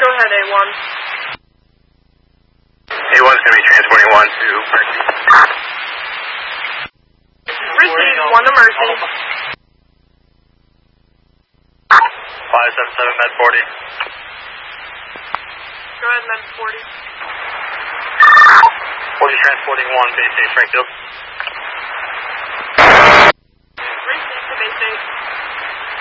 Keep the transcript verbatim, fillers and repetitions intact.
Go ahead, A one. A one's going to be transporting one to Mercy. Received, one to Mercy. five seven seven, med forty. Go ahead, med forty. forty transporting one, base eight, Springfield.